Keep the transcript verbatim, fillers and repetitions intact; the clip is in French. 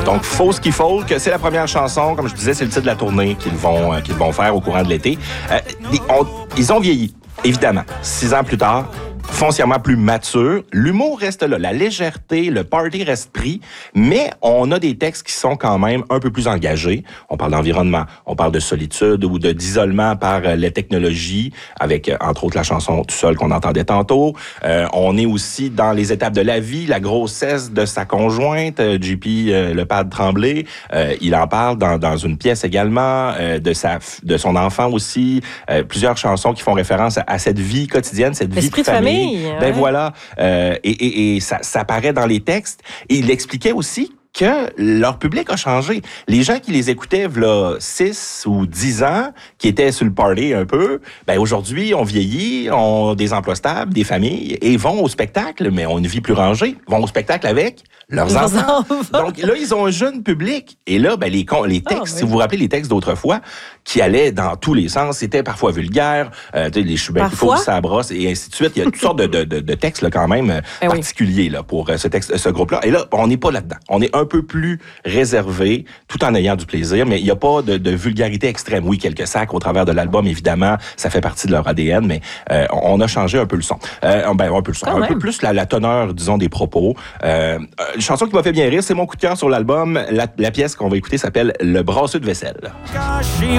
Donc, faut ce qu'il faut, que c'est la première chanson, comme je disais, c'est le titre de la tournée qu'ils vont, euh, qu'ils vont faire au courant de l'été. Euh, ils, ont, ils ont vieilli, évidemment. Six ans plus tard, foncièrement plus mature. L'humour reste là, la légèreté, le party reste pris, mais on a des textes qui sont quand même un peu plus engagés. On parle d'environnement, on parle de solitude ou de d'isolement par euh, les technologies, avec, euh, entre autres, la chanson « Tout seul » qu'on entendait tantôt. Euh, on est aussi dans les étapes de la vie, la grossesse de sa conjointe, euh, J P euh, Le Pad Tremblay. Euh, il en parle dans, dans une pièce également, euh, de, sa, de son enfant aussi. Euh, plusieurs chansons qui font référence à, à cette vie quotidienne, cette vie Esprit de famille. famille. Ben ouais. voilà, euh, et, et, et ça, ça paraît dans les textes. Et il expliquait aussi que leur public a changé. Les gens qui les écoutaient là six ou dix ans, qui étaient sur le party un peu, ben aujourd'hui, on vieillit, ont des emplois stables, des familles, et vont au spectacle, mais ont une vie plus rangée, vont au spectacle avec leurs Leurs enfants. enfants. Donc là, ils ont un jeune public. Et là, ben les, con- les textes, Ah, oui. si vous vous rappelez les textes d'autrefois, qui allaient dans tous les sens, c'était parfois vulgaire, euh, tu sais, les cheveux qu'il faut Parfois. ça brosse, et ainsi de suite. Il y a toutes sortes de, de, de, de textes là, quand même euh, Eh oui. particuliers là, pour euh, ce, texte, ce groupe-là. Et là, on n'est pas là-dedans. On est un peu plus réservé, tout en ayant du plaisir, mais il n'y a pas de, de vulgarité extrême. Oui, quelques sacs au travers de l'album, évidemment, ça fait partie de leur A D N, mais euh, on a changé un peu le son. Euh, ben, un peu le son. Quand un même. peu plus la, la teneur, disons, des propos. Euh, une chanson qui m'a fait bien rire, c'est mon coup de cœur sur l'album. La, la pièce qu'on va écouter s'appelle « Le brasseux de vaisselle ». Caché